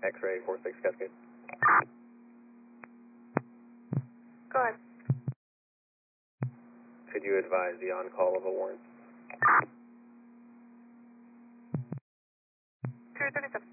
X-ray 46 Cascade. Go ahead. Could you advise the on-call of a warrant? 237.